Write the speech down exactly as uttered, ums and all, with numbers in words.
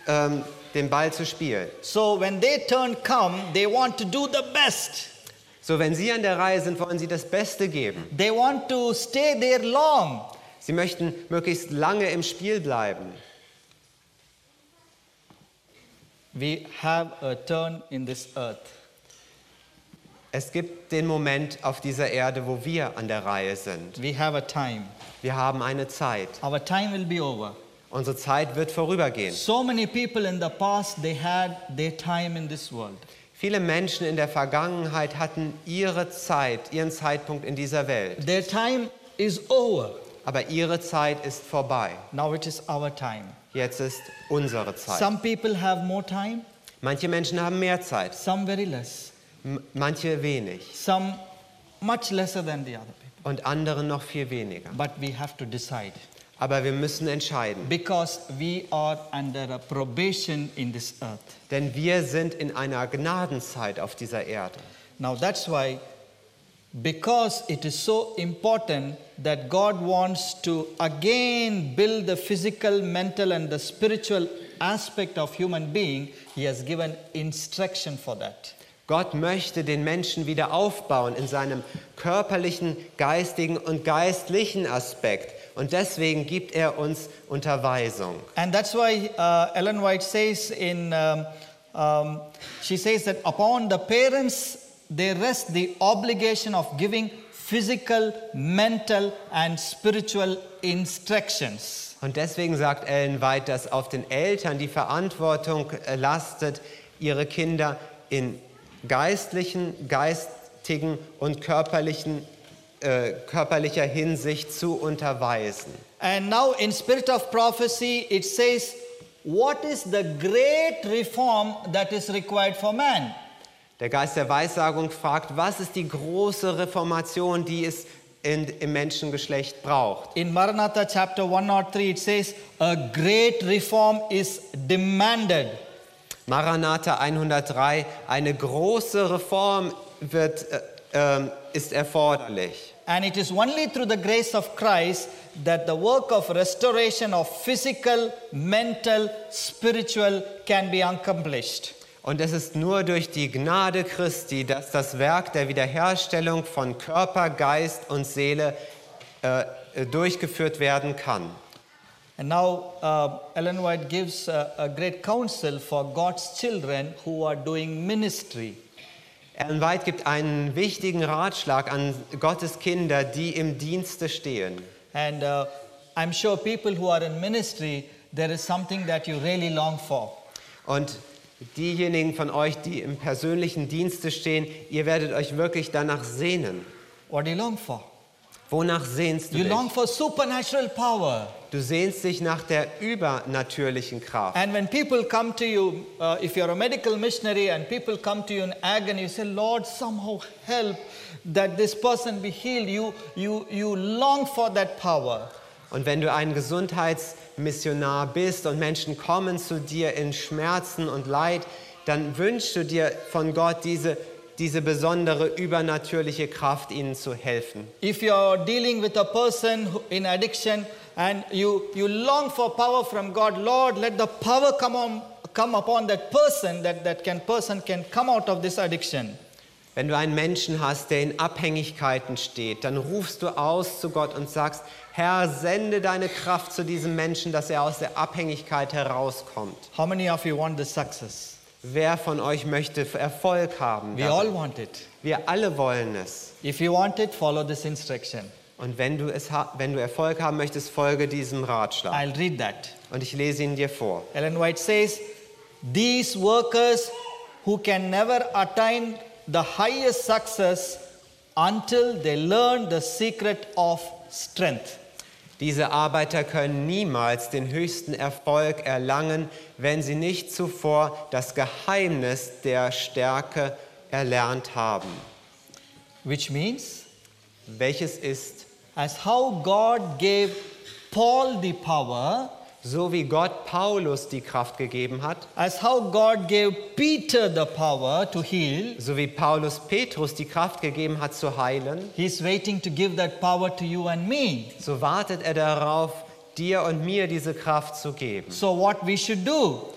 ähm, den Ball zu spielen. So when their turn come, they want to do the best. So, wenn Sie an der Reihe sind, wollen Sie das Beste geben. They want to stay there long. Sie möchten möglichst lange im Spiel bleiben. We have a turn in this earth. Es gibt den Moment auf dieser Erde, wo wir an der Reihe sind. We have a time. Wir haben eine Zeit. Our time will be over. Unsere Zeit wird vorübergehen. So many people in the past, they had their time in this world. Viele Menschen in der Vergangenheit hatten ihre Zeit, ihren Zeitpunkt in dieser Welt. Their time is over. Aber ihre Zeit ist vorbei. Now it is our time. Jetzt ist unsere Zeit. Some people have more time, Manche Menschen haben mehr Zeit, some very less. m- manche wenig Some much lesser than the other people. und andere noch viel weniger. But we have to decide. Aber wir müssen entscheiden, Because we are under a probation in this earth. denn wir sind in einer Gnadenzeit auf dieser Erde. Now that's why, because it is so important that God wants to again build the physical, mental and the spiritual aspect of human being, He has given instruction for that. Gott möchte den Menschen wieder aufbauen in seinem körperlichen, geistigen und geistlichen Aspekt. Und deswegen gibt er uns Unterweisung. And that's why uh, Ellen White says in, um, um, she says that upon the parents there rests the obligation of giving physical, mental and spiritual instructions. Und deswegen sagt Ellen White, dass auf den Eltern die Verantwortung äh, lastet, ihre Kinder in geistlichen, geistigen und körperlichen, äh, körperlicher Hinsicht zu unterweisen. And now in Spirit of Prophecy it says, what is the great reform that is required for man? Der Geist der Weissagung fragt, was ist die große Reformation, die es in, im Menschengeschlecht braucht? In Maranatha chapter one oh three it says, a great reform is demanded. Maranatha hundertdrei, eine große Reform wird, äh, äh, ist erforderlich. And it is only through the grace of Christ that the work of restoration of physical, mental, spiritual can be accomplished. Und es ist nur durch die Gnade Christi, dass das Werk der Wiederherstellung von Körper, Geist und Seele äh, durchgeführt werden kann. And now uh, Ellen White gives a, a great counsel for God's children who are doing ministry. Ellen White gibt einen wichtigen Ratschlag an Gottes Kinder, die im Dienste stehen. And uh, I'm sure people who are in ministry, there is something that you really long for. Und diejenigen von euch, die im persönlichen Dienste stehen, ihr werdet euch wirklich danach sehnen. What do you long for? Wonach sehnst du You dich? long for supernatural power. Du sehnst dich nach der übernatürlichen Kraft. And when people come to you, uh, if you're a medical missionary and people come to you in agony, you say, Lord, somehow help that this person be healed. You, you, you long for that power. Und wenn du ein Gesundheitsmissionar bist und Menschen kommen zu dir in Schmerzen und Leid, dann wünschst du dir von Gott diese, diese besondere übernatürliche Kraft, ihnen zu helfen. If you're dealing with a person who- in addiction and you, you long for power from God, Lord, let the power come, on, come upon that person, that that can, person can come out of this addiction. Wenn du einen Menschen hast, der in Abhängigkeiten steht, dann rufst du aus zu Gott und sagst, Herr, sende deine Kraft zu diesem Menschen, dass er aus der Abhängigkeit herauskommt. How many of you want this success? Wer von euch möchte Erfolg haben? We darin? all want it. Wir alle wollen es. If you want it, follow this instruction. Und wenn du, es ha- wenn du Erfolg haben möchtest, folge diesem Ratschlag. I'll read that. Und ich lese ihn dir vor. Ellen White says, these workers who can never attain the highest success until they learn the secret of strength. Diese Arbeiter können niemals den höchsten Erfolg erlangen, wenn sie nicht zuvor das Geheimnis der Stärke erlernt haben. Which means, Welches ist, as how God gave Paul the power, so wie Gott Paulus die Kraft gegeben hat, as how God gave Peter the power to heal, so wie Paulus Petrus die Kraft gegeben hat zu heilen, He's waiting to give that power to you and me. so wartet er darauf, dir und mir diese Kraft zu geben. So what we should do?